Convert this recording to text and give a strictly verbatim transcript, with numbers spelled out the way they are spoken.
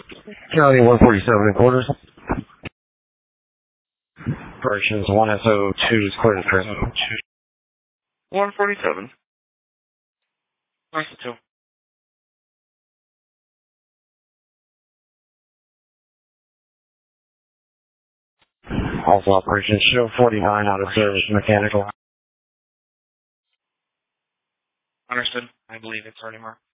County one forty-seven and quarters. Operations one S O two is clear to transmit. one forty-seven. Nice two. Also operations show forty-nine out of service mechanical. Understood. I believe it's already marked.